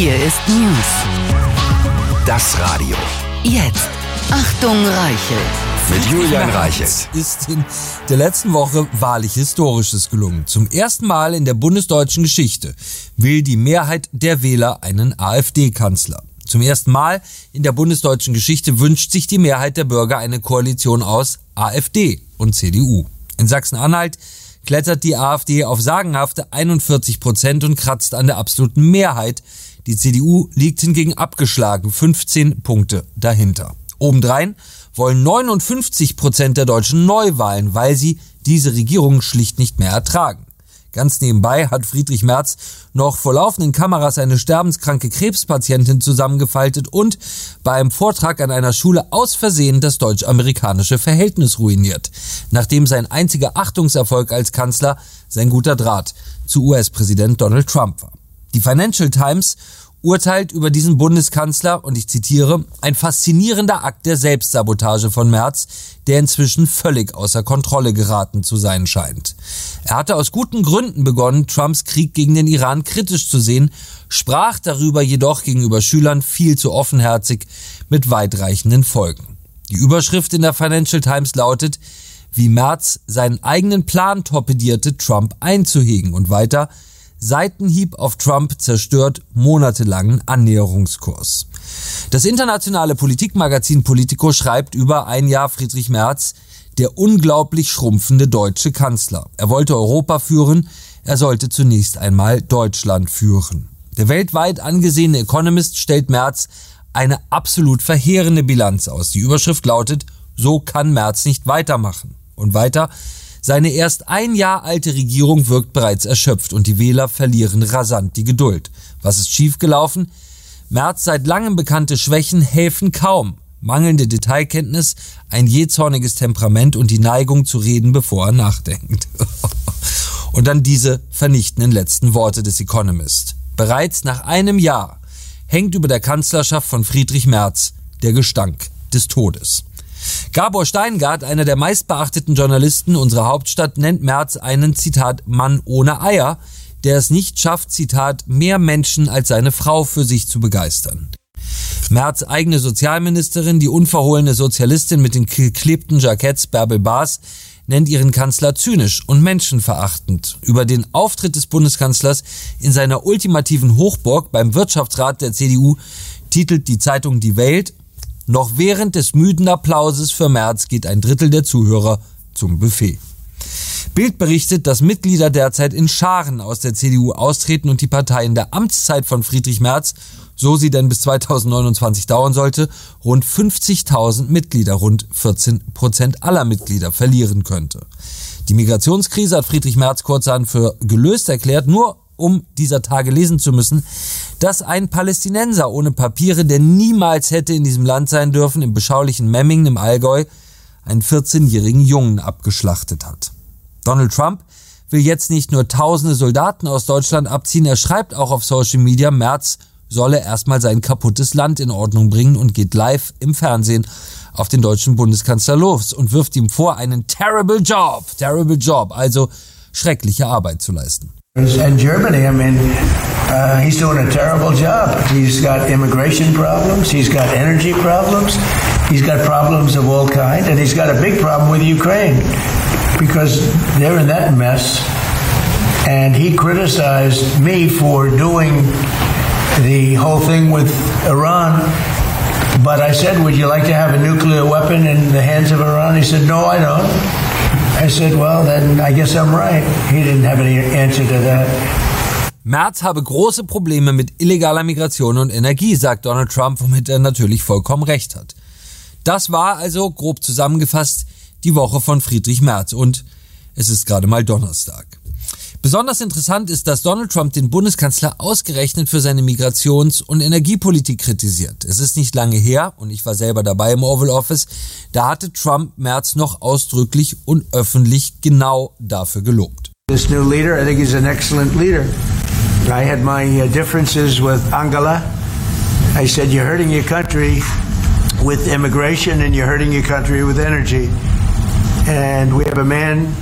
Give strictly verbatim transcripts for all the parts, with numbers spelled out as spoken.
Hier ist News. Das Radio. Jetzt. Achtung, Reichelt. Mit Julian Reichelt. Ist in der letzten Woche wahrlich Historisches gelungen. Zum ersten Mal in der bundesdeutschen Geschichte will die Mehrheit der Wähler einen AfD-Kanzler. Zum ersten Mal in der bundesdeutschen Geschichte wünscht sich die Mehrheit der Bürger eine Koalition aus AfD und C D U. In Sachsen-Anhalt klettert die AfD auf sagenhafte einundvierzig Prozent und kratzt an der absoluten Mehrheit. Die C D U liegt hingegen abgeschlagen, fünfzehn Punkte dahinter. Obendrein wollen neunundfünfzig Prozent der Deutschen Neuwahlen, weil sie diese Regierung schlicht nicht mehr ertragen. Ganz nebenbei hat Friedrich Merz noch vor laufenden Kameras eine sterbenskranke Krebspatientin zusammengefaltet und bei einem Vortrag an einer Schule aus Versehen das deutsch-amerikanische Verhältnis ruiniert, nachdem sein einziger Achtungserfolg als Kanzler sein guter Draht zu U S-Präsident Donald Trump war. Die Financial Times urteilt über diesen Bundeskanzler, und ich zitiere, ein faszinierender Akt der Selbstsabotage von Merz, der inzwischen völlig außer Kontrolle geraten zu sein scheint. Er hatte aus guten Gründen begonnen, Trumps Krieg gegen den Iran kritisch zu sehen, sprach darüber jedoch gegenüber Schülern viel zu offenherzig mit weitreichenden Folgen. Die Überschrift in der Financial Times lautet, wie Merz seinen eigenen Plan torpedierte, Trump einzuhegen, und weiter, Seitenhieb auf Trump zerstört monatelangen Annäherungskurs. Das internationale Politikmagazin Politico schreibt über ein Jahr Friedrich Merz, der unglaublich schrumpfende deutsche Kanzler. Er wollte Europa führen, er sollte zunächst einmal Deutschland führen. Der weltweit angesehene Economist stellt Merz eine absolut verheerende Bilanz aus. Die Überschrift lautet, so kann Merz nicht weitermachen. Und weiter, seine erst ein Jahr alte Regierung wirkt bereits erschöpft und die Wähler verlieren rasant die Geduld. Was ist schiefgelaufen? Merz seit langem bekannte Schwächen helfen kaum. Mangelnde Detailkenntnis, ein jähzorniges Temperament und die Neigung zu reden, bevor er nachdenkt. Und dann diese vernichtenden letzten Worte des Economist. Bereits nach einem Jahr hängt über der Kanzlerschaft von Friedrich Merz der Gestank des Todes. Gabor Steingart, einer der meistbeachteten Journalisten unserer Hauptstadt, nennt Merz einen, Zitat, Mann ohne Eier, der es nicht schafft, Zitat, mehr Menschen als seine Frau für sich zu begeistern. Merz' eigene Sozialministerin, die unverhohlene Sozialistin mit den geklebten Jacketts Bärbel Baas, nennt ihren Kanzler zynisch und menschenverachtend. Über den Auftritt des Bundeskanzlers in seiner ultimativen Hochburg beim Wirtschaftsrat der C D U titelt die Zeitung Die Welt, noch während des müden Applauses für Merz geht ein Drittel der Zuhörer zum Buffet. Bild berichtet, dass Mitglieder derzeit in Scharen aus der C D U austreten und die Partei in der Amtszeit von Friedrich Merz, so sie denn bis zweitausendneunundzwanzig dauern sollte, rund fünfzigtausend Mitglieder, rund vierzehn Prozent aller Mitglieder verlieren könnte. Die Migrationskrise hat Friedrich Merz kurzerhand für gelöst erklärt, nur um dieser Tage lesen zu müssen, dass ein Palästinenser ohne Papiere, der niemals hätte in diesem Land sein dürfen, im beschaulichen Memmingen im Allgäu einen vierzehnjährigen Jungen abgeschlachtet hat. Donald Trump will jetzt nicht nur tausende Soldaten aus Deutschland abziehen, er schreibt auch auf Social Media, Merz solle erstmal sein kaputtes Land in Ordnung bringen und geht live im Fernsehen auf den deutschen Bundeskanzler los und wirft ihm vor, einen terrible job, terrible job, also schreckliche Arbeit zu leisten. In Germany, I mean, uh, he's doing a terrible job. He's got immigration problems, he's got energy problems, he's got problems of all kinds, and he's got a big problem with Ukraine because they're in that mess. And he criticized me for doing the whole thing with Iran. But I said, would you like to have a nuclear weapon in the hands of Iran? He said, no, I don't. I said, well, then I guess I'm right. He didn't have any answer to that. Merz habe große Probleme mit illegaler Migration und Energie, sagt Donald Trump, womit er natürlich vollkommen recht hat. Das war also, grob zusammengefasst, die Woche von Friedrich Merz und es ist gerade mal Donnerstag. Besonders interessant ist, dass Donald Trump den Bundeskanzler ausgerechnet für seine Migrations- und Energiepolitik kritisiert. Es ist nicht lange her, und ich war selber dabei im Oval Office, da hatte Trump Merz noch ausdrücklich und öffentlich genau dafür gelobt. This new leader, I think he's an excellent leader. I had my uh, differences with Angela. I said, you're hurting your country with immigration and you're hurting your country with energy. And we have a man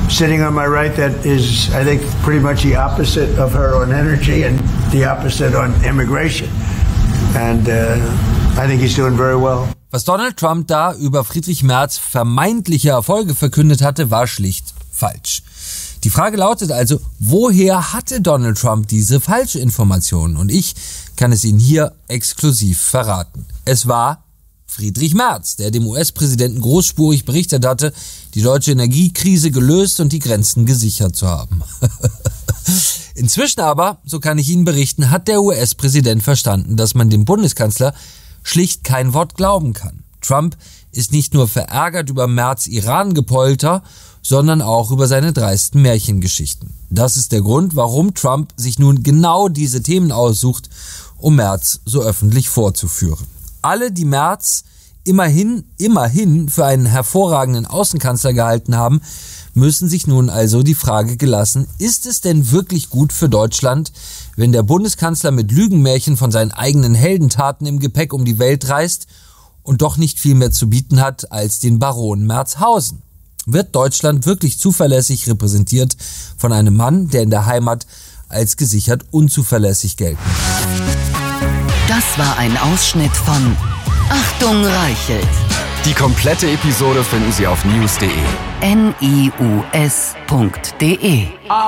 sitting on my right that is, I think, pretty much the opposite of her on energy and the opposite on immigration. And uh, I think he's doing very well. Was Donald Trump da über Friedrich Merz vermeintliche Erfolge verkündet hatte, war schlicht falsch. Die Frage lautet also, woher hatte Donald Trump diese Falschinformationen? Und ich kann es Ihnen hier exklusiv verraten. Es war Friedrich Merz, der dem U S-Präsidenten großspurig berichtet hatte, die deutsche Energiekrise gelöst und die Grenzen gesichert zu haben. Inzwischen aber, so kann ich Ihnen berichten, hat der U S-Präsident verstanden, dass man dem Bundeskanzler schlicht kein Wort glauben kann. Trump ist nicht nur verärgert über Merz' Iran-Gepolter, sondern auch über seine dreisten Märchengeschichten. Das ist der Grund, warum Trump sich nun genau diese Themen aussucht, um Merz so öffentlich vorzuführen. Alle, die Merz immerhin, immerhin für einen hervorragenden Außenkanzler gehalten haben, müssen sich nun also die Frage gelassen, ist es denn wirklich gut für Deutschland, wenn der Bundeskanzler mit Lügenmärchen von seinen eigenen Heldentaten im Gepäck um die Welt reist und doch nicht viel mehr zu bieten hat als den Baron Merzhausen? Wird Deutschland wirklich zuverlässig repräsentiert von einem Mann, der in der Heimat als gesichert unzuverlässig gelten? Das war ein Ausschnitt von Achtung Reichelt. Die komplette Episode finden Sie auf news punkt de. N I U S punkt de